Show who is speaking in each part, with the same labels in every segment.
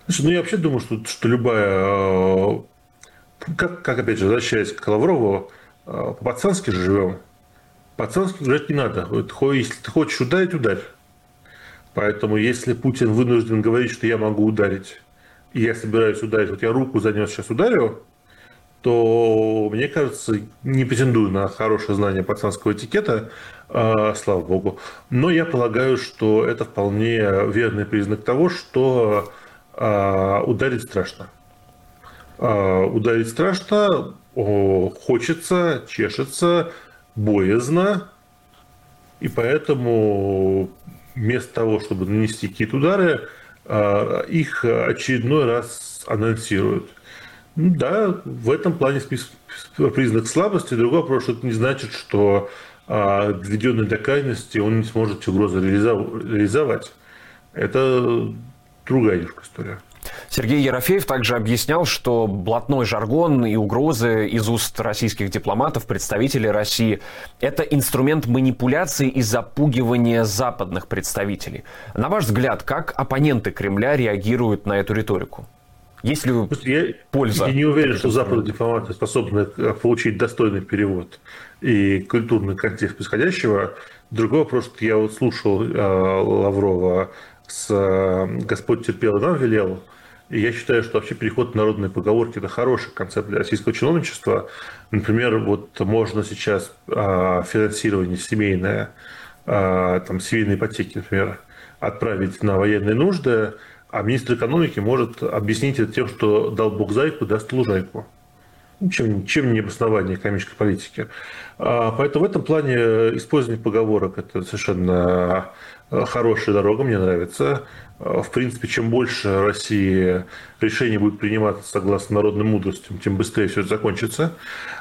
Speaker 1: Слушай, я вообще думаю, что любая, как опять же, возвращаясь к Лаврову, по-пацански же живем. По-пацански жить не надо. Если ты хочешь ударить, ударь. Поэтому если Путин вынужден говорить, что я могу ударить, и я собираюсь ударить, вот я руку занес, сейчас ударю, то, мне кажется, не претендую на хорошее знание пацанского этикета, слава богу, но я полагаю, что это вполне верный признак того, что ударить страшно. Ударить страшно, хочется, чешется, боязно, и поэтому вместо того, чтобы нанести какие-то удары, их очередной раз анонсируют. Ну да, в этом плане признак слабости. Другой вопрос, что это не значит, что доведенный до крайности он не сможет эти угрозы реализовать. Это другая немножко история.
Speaker 2: Сергей Ерофеев также объяснял, что блатной жаргон и угрозы из уст российских дипломатов, представителей России – это инструмент манипуляции и запугивания западных представителей. На ваш взгляд, как оппоненты Кремля реагируют на эту риторику? Есть ли польза?
Speaker 1: Я не уверен, что западные дипломаты способны получить достойный перевод и культурный контекст происходящего. Другой вопрос, что я вот слушал Лаврова с «Господь терпел и нам велел», и я считаю, что вообще переход на народные поговорки – это хороший концепт для российского чиновничества. Например, вот можно сейчас финансирование семейное, семейные ипотеки, например, отправить на военные нужды, а министр экономики может объяснить это тем, что дал Бог зайку, даст лужайку. Чем не обоснование экономической политики. Поэтому в этом плане использование поговорок – это совершенно хорошая дорога, мне нравится. В принципе, чем больше России решений будет приниматься согласно народным мудростям, тем быстрее все это закончится.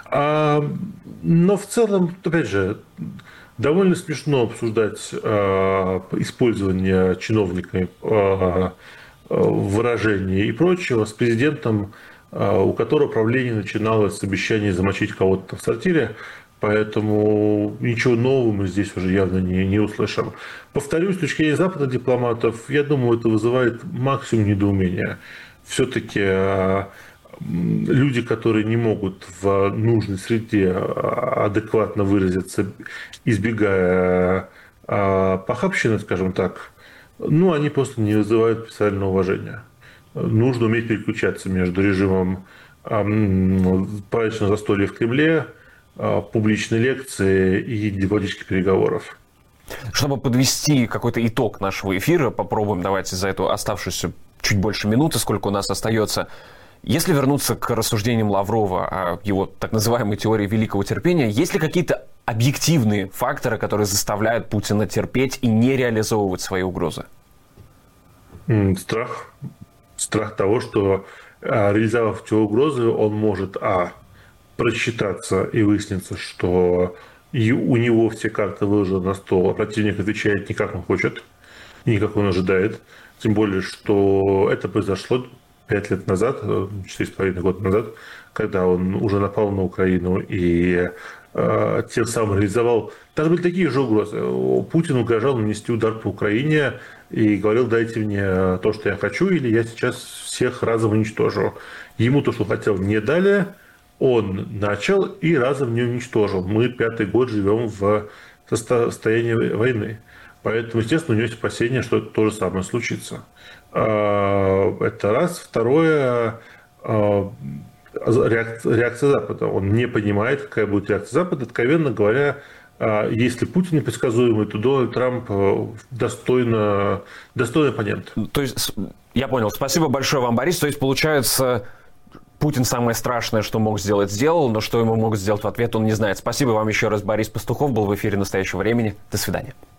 Speaker 1: Но в целом, опять же, довольно смешно обсуждать использование чиновниками выражений и прочего с президентом, у которого правление начиналось с обещания замочить кого-то в сортире, поэтому ничего нового мы здесь уже явно не услышим. Повторюсь, с точки зрения западных дипломатов, я думаю, это вызывает максимум недоумения. Все-таки люди, которые не могут в нужной среде адекватно выразиться, избегая похабщины, скажем так, они просто не вызывают специального уважения. Нужно уметь переключаться между режимом праздничного застолья в Кремле, публичной лекции и дипломатических переговоров.
Speaker 2: Чтобы подвести какой-то итог нашего эфира, попробуем давайте за эту оставшуюся чуть больше минуты, сколько у нас остается. Если вернуться к рассуждениям Лаврова о его так называемой теории великого терпения, есть ли какие-то объективные факторы, которые заставляют Путина терпеть и не реализовывать свои угрозы?
Speaker 1: Страх. Страх того, что, реализовав те угрозы, он может просчитаться и выяснится, что у него все карты выложены на стол, а противник отвечает не как он хочет, не как он ожидает. Тем более, что это произошло 5 лет назад, 4,5 года назад, когда он уже напал на Украину и тем самым реализовал... Даже были такие же угрозы. Путин угрожал нанести удар по Украине и говорил: дайте мне то, что я хочу, или я сейчас всех разом уничтожу. Ему то, что хотел, не дали, он начал и разом не уничтожил. Мы 5-й год живем в состоянии войны. Поэтому, естественно, у него есть опасения, что это то же самое случится. Это раз. Второе, реакция Запада. Он не понимает, какая будет реакция Запада. Откровенно говоря, если Путин непредсказуемый, то Дональд Трамп достойный оппонент.
Speaker 2: То есть, я понял. Спасибо большое вам, Борис. То есть, получается, Путин самое страшное, что мог сделать, сделал, но что ему могут сделать в ответ, он не знает. Спасибо вам еще раз. Борис Пастухов был в эфире «Настоящего времени». До свидания.